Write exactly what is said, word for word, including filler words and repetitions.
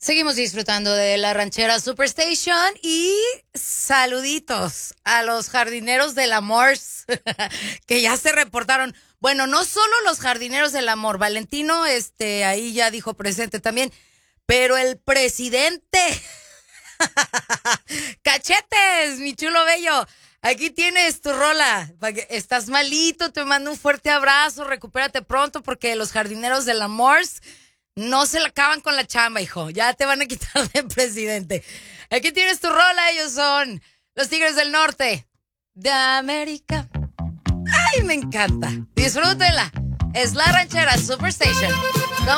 Seguimos disfrutando de la ranchera Superstation y saluditos a los jardineros del amor que ya se reportaron. Bueno, no solo los jardineros del amor, Valentino, este, ahí ya dijo presente también, pero el presidente. Cachetes, mi chulo bello. Aquí tienes tu rola. Estás malito, te mando un fuerte abrazo, recupérate pronto porque los jardineros del amor no se la acaban con la chamba, hijo. Ya te van a quitar de presidente. Aquí tienes tu rola. Ellos son los Tigres del Norte de América. Ay, me encanta. Disfrútenla. Es la ranchera Superstation.